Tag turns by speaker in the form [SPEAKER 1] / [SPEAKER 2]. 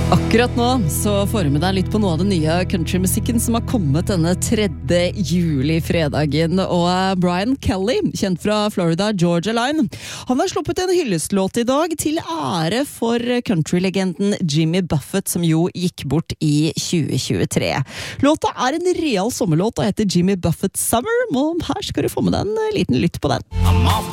[SPEAKER 1] Akkurat nå så får du med deg litt på noe av den nye countrymusikken som har kommet denne 3. juli-fredagen. Og Brian Kelly, kjent fra Florida Georgia Line, han har sluppet en hyllestlåt i dag til ære for countrylegenden Jimmy Buffett, som jo gikk bort i 2023. Låta er en real sommerlåt og heter Jimmy Buffett Summer, og her skal du få med deg en liten lytt på den.